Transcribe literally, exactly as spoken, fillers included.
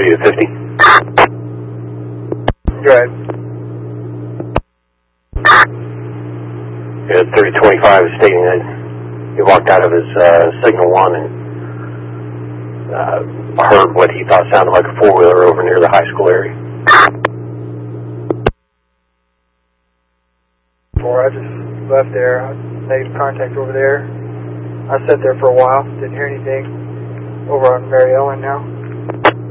you at fifty? Go ahead. Yeah, thirty twenty-five is stating that he walked out of his uh, signal one and uh, heard what he thought sounded like a four-wheeler over near the high school area. Four, I just left there. I made contact over there. I sat there for a while. Didn't hear anything. Over on Mary Ellen now.